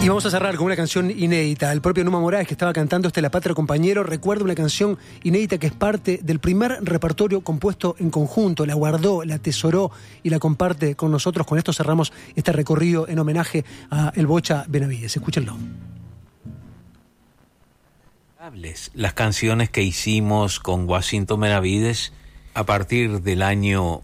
Y vamos a cerrar con una canción inédita. El propio Numa Moraes, que estaba cantando La Patria Compañero, recuerda una canción inédita que es parte del primer repertorio compuesto en conjunto. La guardó, la atesoró y la comparte con nosotros. Con esto cerramos este recorrido en homenaje a el Bocha Benavides. Escúchenlo. Las canciones que hicimos con Washington Benavides a partir del año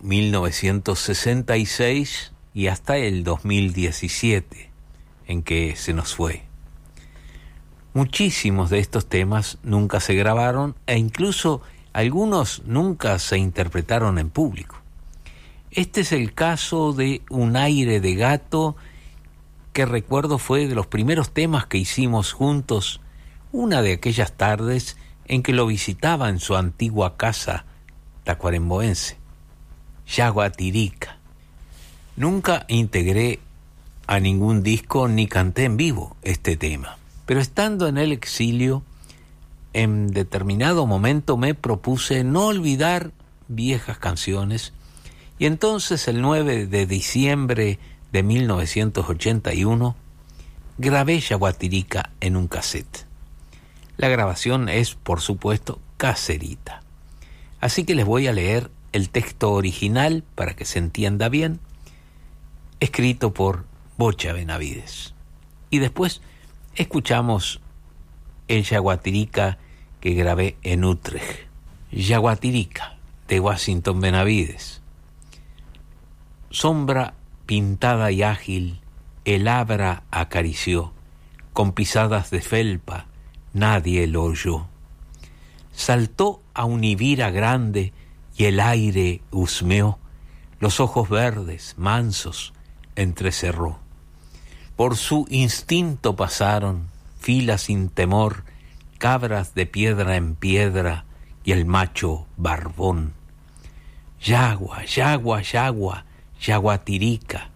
1966 y hasta el 2017, en que se nos fue. Muchísimos de estos temas nunca se grabaron e incluso algunos nunca se interpretaron en público. Este es el caso de Un aire de gato, que recuerdo fue de los primeros temas que hicimos juntos una de aquellas tardes en que lo visitaba en su antigua casa tacuarembóense, Yaguatirica. Nunca integré a ningún disco ni canté en vivo este tema, pero estando en el exilio, en determinado momento me propuse no olvidar viejas canciones, y entonces el 9 de diciembre de 1981 grabé Yaguatirica en un cassette. La grabación es, por supuesto, caserita. Así que les voy a leer el texto original para que se entienda bien, escrito por Bocha Benavides. Y después escuchamos el Yaguatirica que grabé en Utrecht. Yaguatirica, de Washington Benavides. Sombra pintada y ágil, el abra acarició, con pisadas de felpa, nadie lo oyó. Saltó a un ibira grande y el aire husmeó, los ojos verdes, mansos, entrecerró. Por su instinto pasaron, fila sin temor, cabras de piedra en piedra y el macho barbón. Yagua, yagua, yagua, Yaguatirica,